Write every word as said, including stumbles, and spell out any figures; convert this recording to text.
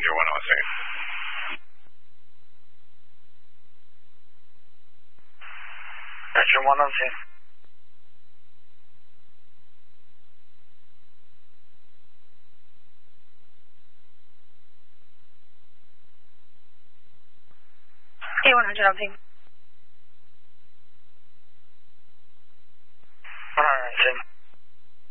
Roger, one oh six. Roger, one oh six. A one hundred, I'll ping.